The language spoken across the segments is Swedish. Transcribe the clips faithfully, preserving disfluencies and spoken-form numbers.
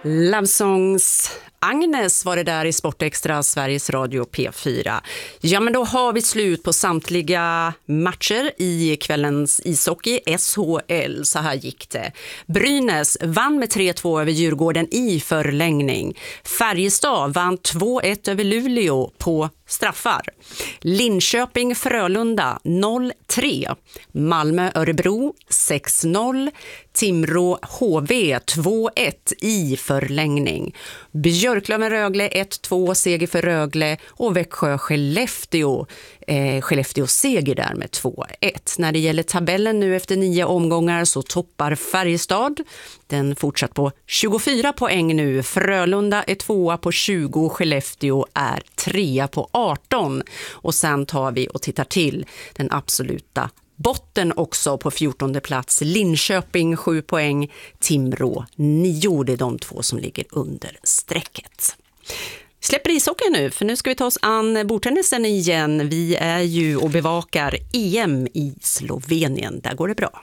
Love Songs. Agnes var det där i Sportextra, Sveriges Radio P fyra. Ja, men då har vi slut på samtliga matcher i kvällens ishockey S H L. Så här gick det. Brynäs vann med tre två över Djurgården i förlängning. Färjestad vann två ett över Luleå på straffar. Linköping Frölunda noll tre. Malmö Örebro sex noll. Timrå H V två ett i förlängning. Björklöven Rögle ett två seger för Rögle och Växjö Skellefteå. Eh, Skellefteå seger där med två ett. När det gäller tabellen nu efter nio omgångar så toppar Färjestad. Den fortsatt på tjugofyra poäng nu. Frölunda är tvåa på tjugo. Skellefteå är trea på arton. Och sen tar vi och tittar till den absoluta botten också på fjortonde plats. Linköping sju poäng, Timrå nio. Det är de två som ligger under strecket. Släpper ishockey nu, för nu ska vi ta oss an bordtennisen igen. Vi är ju och bevakar E M i Slovenien. Där går det bra.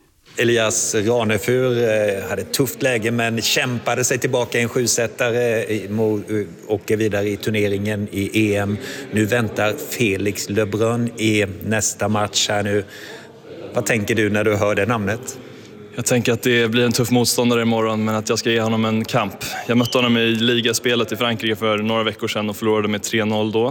Elias Ranefur hade ett tufft läge men kämpade sig tillbaka i en sjusättare och åker vidare i turneringen i E M. Nu väntar Felix Lebrun i nästa match här nu. Vad tänker du när du hör det namnet? Jag tänker att det blir en tuff motståndare imorgon, men att jag ska ge honom en kamp. Jag mötte honom i ligaspelet i Frankrike för några veckor sedan och förlorade med tre noll då.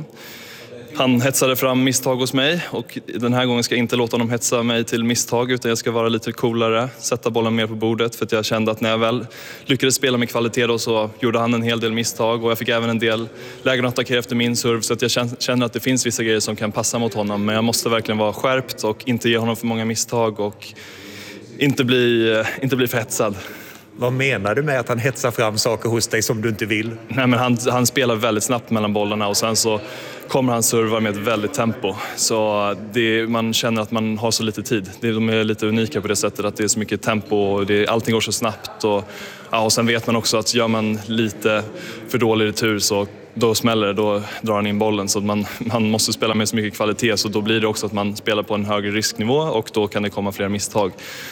Han hetsade fram misstag hos mig och den här gången ska jag inte låta honom hetsa mig till misstag, utan jag ska vara lite coolare, sätta bollen mer på bordet, för att jag kände att när jag väl lyckades spela med kvalitet då så gjorde han en hel del misstag och jag fick även en del lägen att attackera efter min serv, så att jag känner att det finns vissa grejer som kan passa mot honom, men jag måste verkligen vara skärpt och inte ge honom för många misstag och inte bli, inte bli för hetsad. Vad menar du med att han hetsar fram saker hos dig som du inte vill? Nej, men han, han spelar väldigt snabbt mellan bollarna och sen så kommer han serva med ett väldigt tempo. Så det, man känner att man har så lite tid. Det, de är lite unika på det sättet att det är så mycket tempo och det, allting går så snabbt. Och, ja, och sen vet man också att gör man lite för dålig retur så då smäller det, då drar han in bollen. Så man, man måste spela med så mycket kvalitet, så då blir det också att man spelar på en högre risknivå och då kan det komma fler misstag.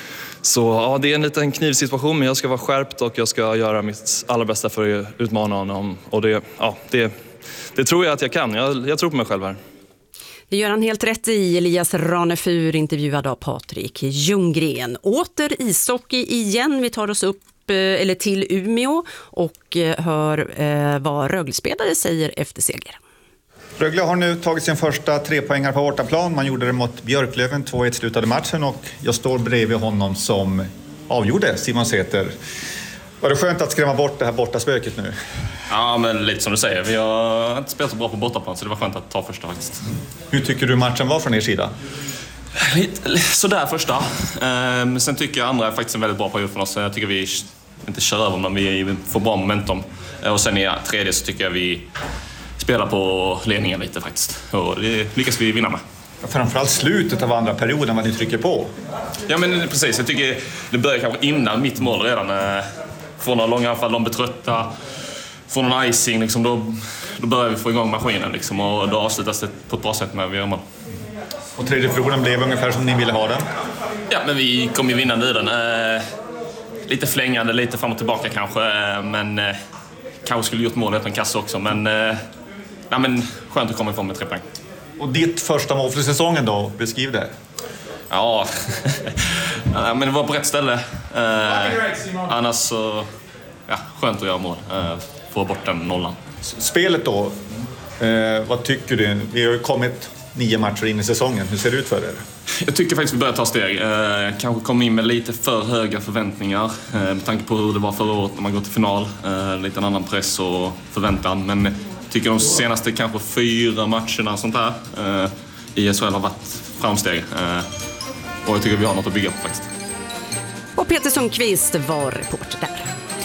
Så ja, det är en liten knivsituation, men jag ska vara skärpt och jag ska göra mitt allra bästa för att utmana honom. Och det, ja, det, det tror jag att jag kan. Jag, jag tror på mig själv här. Det gör han helt rätt i. Elias Ranefur intervjuad av Patrik Ljunggren. Åter ishockey igen. Vi tar oss upp eller till Umeå och hör eh, vad Rögle-spelare säger efter seger. Rögle har nu tagit sin första trepoängare på bortaplan. Man gjorde det mot Björklöven, två ett slutade matchen och jag står bredvid honom som avgjorde, Simon Säter. Var det skönt att skrämma bort det här bortaspöket nu? Ja, men lite som du säger. Vi har inte spelat så bra på bortaplan, så det var skönt att ta första faktiskt. Hur tycker du matchen var från er sida? Lite, sådär första. Men sen tycker jag andra är faktiskt en väldigt bra period från oss. Jag tycker vi inte kör över, men vi får bra momentum. Och sen i tredje så tycker jag vi spelar på ledningen lite faktiskt. Och det lyckas vi vinna med. Framförallt slutet av andra perioden, vad ni trycker på. Ja, men precis. Jag tycker det börjar kanske innan mitt mål redan. Från några långa anfall, de blir trötta. Från någon icing, liksom, då, då börjar vi få igång maskinen. Liksom, och då avslutas det på ett bra sätt med att vi gör mål. Och tredje perioden blev ungefär som ni ville ha den? Ja, men vi kom ju vinnande i den. Eh, lite flängande, lite fram och tillbaka kanske. Eh, men eh, kanske skulle gjort mål efter en kasse också. Men, eh, ja, men skönt att komma ifrån med tre poäng. Och ditt första mål för säsongen då, beskriv det. Ja, ja, men det var på rätt ställe. Eh, annars så, ja, skönt att göra mål. Eh, få bort den nollan. Spelet då, eh, vad tycker du? Vi har ju kommit nio matcher in i säsongen. Hur ser det ut för er? Jag tycker faktiskt vi börjar ta steg. Eh, kanske kom in med lite för höga förväntningar. Eh, med tanke på hur det var förra året när man går till final. Eh, lite en annan press och förväntan. Men jag tycker de senaste kanske fyra matcherna sånt här eh, i S H L har varit framsteg. Eh, och jag tycker vi har något att bygga på faktiskt. Och Peter Sundqvist var reporter där.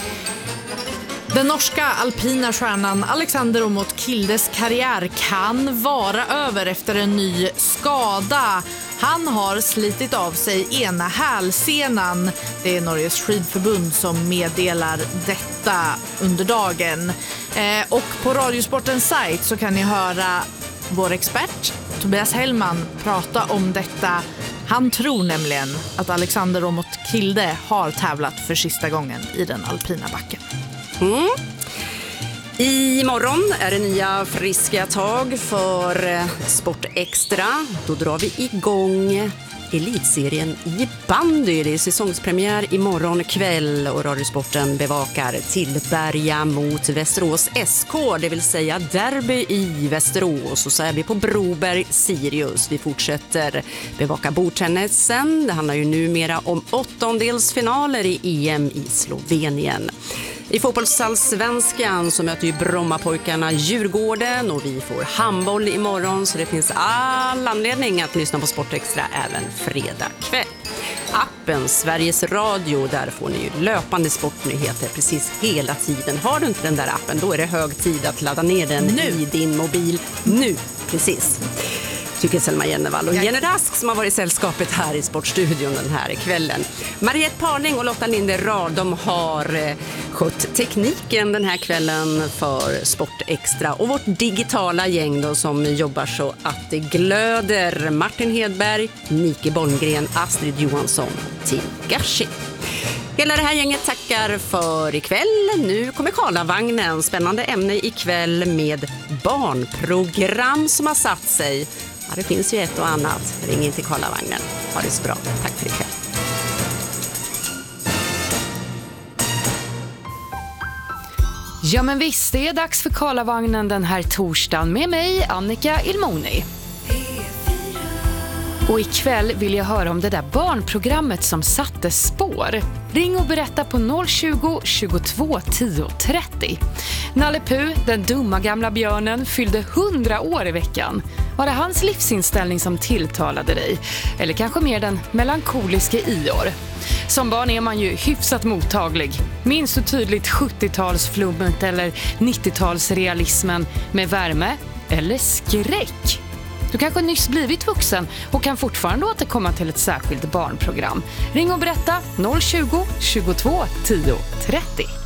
Den norska alpina stjärnan Alexander Omot Kildes karriär kan vara över efter en ny skada. Han har slitit av sig ena hälsenan. Det är Norges skidförbund som meddelar detta under dagen. Eh, och på Radiosportens sajt så kan ni höra vår expert Tobias Hellman prata om detta. Han tror nämligen att Alexander Omot Kilde har tävlat för sista gången i den alpina backen. Mm. Imorgon är det nya friska tag för Sport Extra. Då drar vi igång elitserien i bandy. Det är säsongspremiär imorgon kväll och Radiosporten bevakar Tillberga mot Västerås S K, det vill säga derby i Västerås. Och så är vi på Broberg Sirius. Vi fortsätter bevaka bordtennisen. Det handlar ju numera om åttondelsfinaler i E M i Slovenien. I fotbollsallsvenskan så möter ju Brommapojkarna Djurgården och vi får handboll imorgon, så det finns all anledning att lyssna på Sport Extra även fredag kväll. Appen Sveriges Radio, där får ni ju löpande sportnyheter precis hela tiden. Har du inte den där appen, då är det hög tid att ladda ner den nu i din mobil nu, precis. Tycker Selma Jennevall och Jenny Rask som har varit i sällskapet här i Sportstudion den här kvällen. Mariette Parling och Lotta Linderad, de har eh, skött tekniken den här kvällen för Sport Extra. Och vårt digitala gäng då som jobbar så att det glöder: Martin Hedberg, Nike Bolmgren, Astrid Johansson och Tim Gashi. Hela det här gänget tackar för ikväll. Nu kommer Karlavagnen, spännande ämne ikväll med barnprogram som har satt sig. Ja, det finns ju ett och annat. Ring in till Karlavagnen. Ha det så bra. Tack för ikväll. Ja men visst, det är dags för Karlavagnen den här torsdagen med mig, Annika Ilmoni. Och ikväll vill jag höra om det där barnprogrammet som satte spår. Ring och berätta på noll tjugo, tjugotvå, tio, trettio. Nalle Puh, den dumma gamla björnen, fyllde hundra år i veckan. Var det hans livsinställning som tilltalade dig? Eller kanske mer den melankoliske Ior? Som barn är man ju hyfsat mottaglig. Minns du tydligt sjuttiotalsflummet eller nittiotalsrealismen med värme eller skräck? Du kanske nyss blivit vuxen och kan fortfarande återkomma till ett särskilt barnprogram. Ring och berätta noll tjugo, tjugotvå, tio, trettio.